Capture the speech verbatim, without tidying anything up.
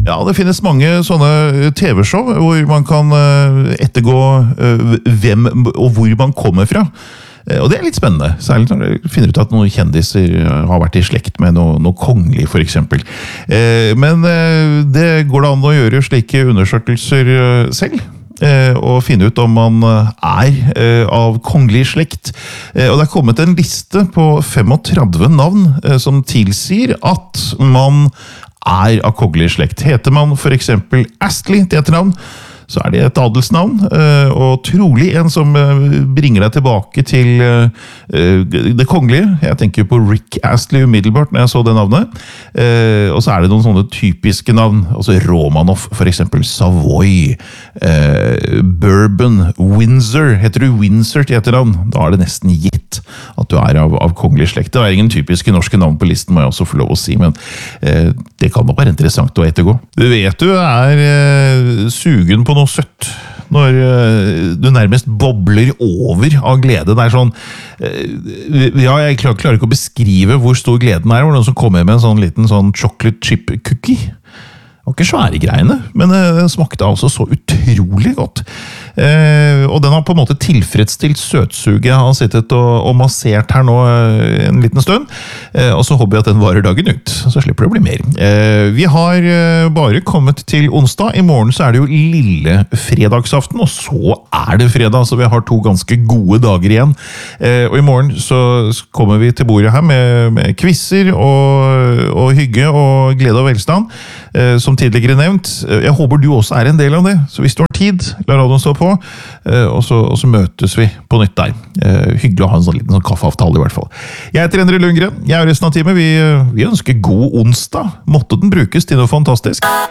Ja, det finnes mange sånne T V-show hvor man kan ettergå hvem og hvor man kommer fra. Og det er litt spennende, særlig når du finner ut at noen kjendiser har vært i slekt med noe, noe kongelig, for eksempel. Men det går det an å gjøre slike undersøkelser selv, og finne ut om man er av kongelig slekt. Og det er kommet en liste på femogtredve navn som tilsier at man er av kongelig slekt. Heter man for eksempel Astley til etternavn, så er det et adelsnavn, og trolig en som bringer deg tilbake til det kongelige. Jeg tenker på Rick Astley umiddelbart når jeg så det navnet. Og så er det noen sånne typiske navn, altså Romanov, for eksempel Savoy, Bourbon, Windsor. Heter du Windsor til etternavn, da er det nesten gitt at du er av, av kongelig slekt. Det er ingen typiske norske navn på listen, må jeg også få lov å si, men det kan nok være interessant å ettergå. Du vet du er sugen på noe søtt, når du nærmest bobler over av glede. Det er sånn, ja, jeg klarer, klarer ikke å beskrive hvor stor gleden er, hvor noen som kommer med en sånn liten sånn chocolate chip cookie. Det var ikke svære greiene, men den smakte altså så utrolig godt. Eh, og den har på en måte tilfredsstilt søtsuget. Jeg har sittet og, og massert her nå en liten stund, eh, og så håper jeg at den varer dagen ut, så slipper det å bli mer. Eh, vi har bare kommet til onsdag. I morgen så er det jo lille fredagsaften, og så er det fredag, så vi har to ganske gode dager igjen. Eh, og i morgen så kommer vi til bordet her med, med quizzer og, og hygge og glede og velstand, eh, som tidligere nevnt. Jeg håper du også er en del av det, så hvis du har tid, la radioen stå på, og så, og så møtes vi på nytt der. Hyggelig å ha en sånn liten sånn kaffeavtale i hvert fall. Jeg heter Endre Lundgren, jeg er resten av timen. Vi, vi ønsker god onsdag. Måtte den brukes til noe fantastisk.